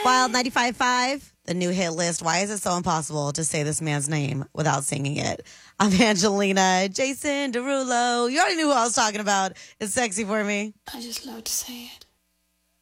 Wild 95.5, the new hit list. Why is it so impossible to say this man's name without singing it? I'm Angelina. Jason Derulo. You already knew who I was talking about. It's Sexy for Me. I just love to say it.